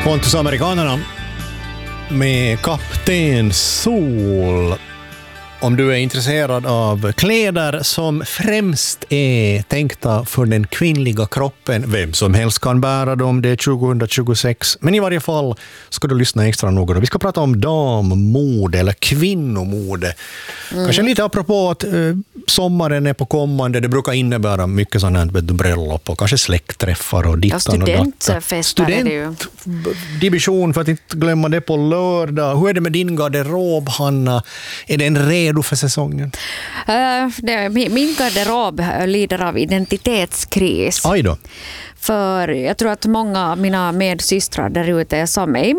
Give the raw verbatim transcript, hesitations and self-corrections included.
Pontus-amerikanerna med Kapten Sol. Om du är intresserad av kläder som främst är tänkta för den kvinnliga kroppen, vem som helst kan bära dem, det är tjugohundratjugosex. Men i varje fall ska du lyssna extra noga. Vi ska prata om dammode eller kvinnomode. Mm. Kanske lite apropå att eh, sommaren är på kommande. Det brukar innebära mycket sådant här bröllop och kanske släktträffar och dittan och datta. Studentdivision, för att inte glömma det, på lördag. Hur är det med din garderob, Hanna? Är den redo för säsongen? Uh, det, min garderob lider av identitetskris. Aj då. För jag tror att många av mina medsystrar där ute är som mig.